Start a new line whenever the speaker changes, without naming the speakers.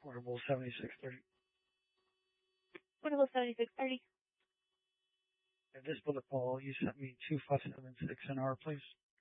Portable 7630.
Portable 7630.
At this bullet ball, you sent me 25776 an hour, please.